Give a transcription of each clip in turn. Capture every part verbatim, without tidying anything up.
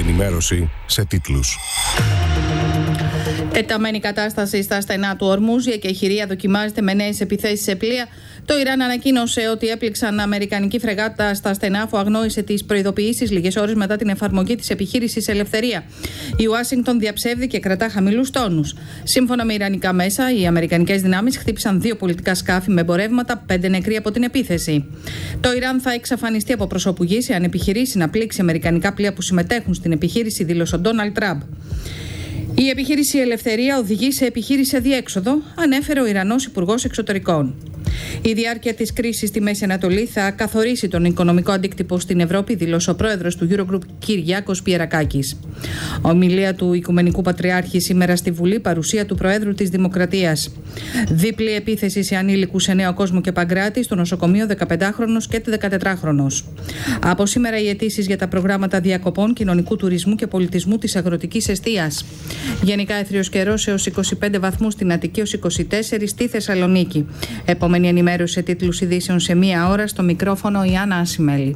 ενημέρωση σε τίτλους. Τεταμένη κατάσταση στα στενά του Ορμούζ, η εκεχηρία δοκιμάζεται με νέες επιθέσεις σε πλοία. Το Ιράν ανακοίνωσε ότι έπληξαν αμερικανική φρεγάτα στα στενά, αφού αγνόησε τις προειδοποιήσεις λίγες ώρες μετά την εφαρμογή της επιχείρησης Ελευθερία. Η Ουάσιγκτον διαψεύδει και κρατά χαμηλούς τόνους. Σύμφωνα με ιρανικά μέσα, οι αμερικανικές δυνάμεις χτύπησαν δύο πολιτικά σκάφη με εμπορεύματα, πέντε νεκροί από την επίθεση. Το Ιράν θα εξαφανιστεί από προσώπου γης αν επιχειρήσει να πλήξει αμερικανικά πλοία που συμμετέχουν στην επιχείρηση, δήλωσε ο Ντόναλντ Τραμπ. Η επιχείρηση Ελευθερία οδηγεί σε επιχείρηση αδιέξοδο, ανέφερε ο Ιρανός Υπουργός Εξωτερικών. Η διάρκεια της κρίσης στη Μέση Ανατολή θα καθορίσει τον οικονομικό αντίκτυπο στην Ευρώπη, δήλωσε ο πρόεδρος του Eurogroup Κυριάκος Πιερακάκης. Ομιλία του Οικουμενικού Πατριάρχη σήμερα στη Βουλή, παρουσία του Προέδρου της Δημοκρατίας. Δίπλη επίθεση σε ανήλικους σε Νέο Κόσμο και Παγκράτη, στο νοσοκομείο δεκαπεντάχρονος και δεκατετράχρονος. Από σήμερα οι αιτήσεις για τα προγράμματα διακοπών, κοινωνικού τουρισμού και πολιτισμού της αγροτικής εστίας. Γενικά έθριος καιρός έως είκοσι πέντε βαθμούς στην Αττική, έως είκοσι τέσσερα στη Θεσσαλονίκη. Επόμενη ενημέρωση σε τίτλους ειδήσεων σε μία ώρα, στο μικρόφωνο η Άννα Ασημέλη.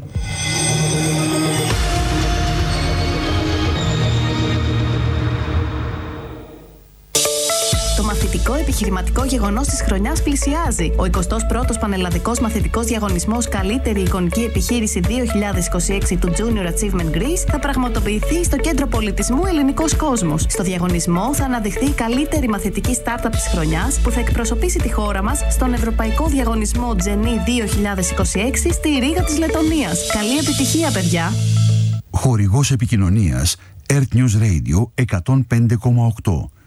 Το μαθητικό επιχειρηματικό γεγονός της χρονιάς πλησιάζει. Ο εικοστός πρώτος Πανελλαδικός Μαθητικός Διαγωνισμός Καλύτερη Εικονική Επιχείρηση δύο χιλιάδες είκοσι έξι του Junior Achievement Greece θα πραγματοποιηθεί στο Κέντρο Πολιτισμού Ελληνικός Κόσμος. Στο διαγωνισμό θα αναδειχθεί η καλύτερη μαθητική startup της χρονιάς που θα εκπροσωπήσει τη χώρα μας στον Ευρωπαϊκό Διαγωνισμό Genie δύο χιλιάδες είκοσι έξι στη Ρήγα της Λετωνίας. Καλή επιτυχία, παιδιά! Χορηγός επικοινωνίας Earth News Radio εκατόν πέντε κόμμα οκτώ.